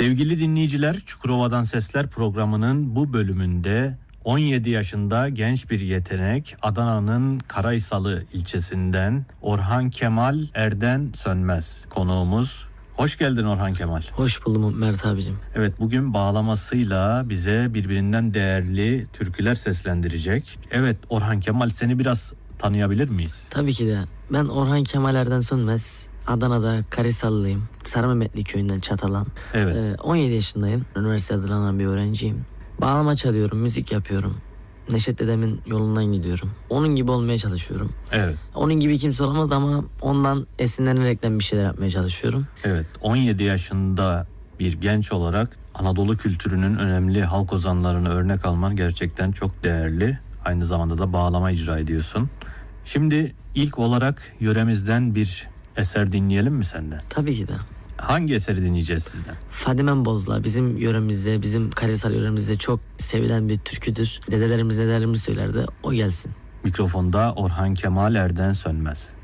Sevgili dinleyiciler, Çukurova'dan Sesler programının bu bölümünde 17 yaşında genç bir yetenek Adana'nın Karaysalı ilçesinden Orhan Kemal Erden Sönmez konuğumuz. Hoş geldin Orhan Kemal. Hoş buldum Mert abicim. Evet, bugün bağlamasıyla bize birbirinden değerli türküler seslendirecek. Evet Orhan Kemal, seni biraz tanıyabilir miyiz? Tabii ki de. Ben Orhan Kemal Erden Sönmez. Adana'da Karahisarlıyım. Sarımehmetli köyünden Çatalan. Evet. 17 yaşındayım. Üniversite hazırlanan bir öğrenciyim. Bağlama çalıyorum, müzik yapıyorum. Neşet dedemin yolundan gidiyorum. Onun gibi olmaya çalışıyorum. Evet. Onun gibi kimse olamaz ama ondan esinlenerekten bir şeyler yapmaya çalışıyorum. Evet, 17 yaşında bir genç olarak Anadolu kültürünün önemli halk ozanlarını örnek alman gerçekten çok değerli. Aynı zamanda da bağlama icra ediyorsun. Şimdi ilk olarak yöremizden bir eser dinleyelim mi senden? Tabii ki de. Hangi eseri dinleyeceğiz sizden? Fadimen Bozla bizim yöremizde, bizim Karahisar yöremizde çok sevilen bir türküdür. Dedelerimiz söylerdi. O gelsin. Mikrofonda Orhan Kemal Erden Sönmez.